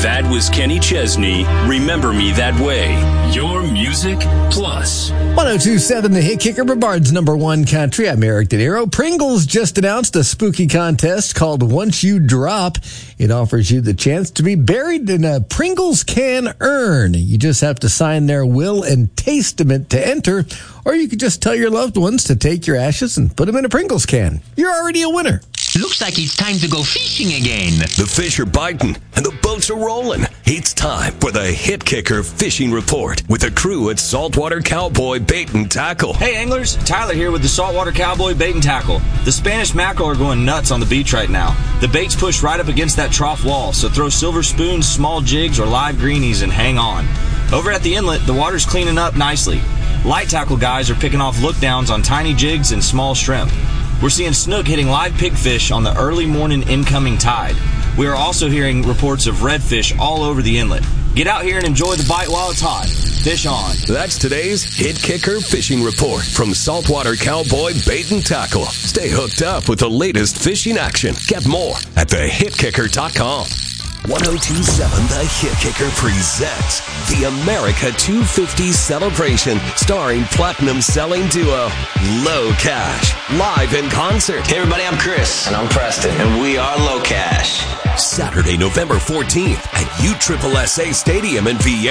That was Kenny Chesney. Remember Me That Way. Your music plus. 102.7 The Hit Kicker, Brevard's #1 country. I'm Eric De Niro. Pringles just announced a spooky contest called Once You Drop. It offers you the chance to be buried in a Pringles can urn. You just have to sign their will and testament to enter, or you could just tell your loved ones to take your ashes and put them in a Pringles can. You're already a winner. Looks like it's time to go fishing again. The fish are biting and the boats are rolling. It's time for the Hit Kicker Fishing Report with the crew at Saltwater Cowboy Bait and Tackle. Hey anglers, Tyler here with the Saltwater Cowboy Bait and Tackle. The Spanish mackerel are going nuts on the beach right now. The bait's pushed right up against that trough wall, so throw silver spoons, small jigs, or live greenies and hang on. Over at the inlet, the water's cleaning up nicely. Light tackle guys are picking off lookdowns on tiny jigs and small shrimp. We're seeing snook hitting live pigfish on the early morning incoming tide. We are also hearing reports of redfish all over the inlet. Get out here and enjoy the bite while it's hot. Fish on. That's today's Hit Kicker Fishing Report from Saltwater Cowboy Bait and Tackle. Stay hooked up with the latest fishing action. Get more at thehitkicker.com. 102.7 The Hit Kicker presents the America 250 celebration starring platinum selling duo Low Cash live in concert. Hey everybody, I'm Chris. And I'm Preston. And we are Low Cash. Saturday, November 14th at USSSA Stadium in Viera.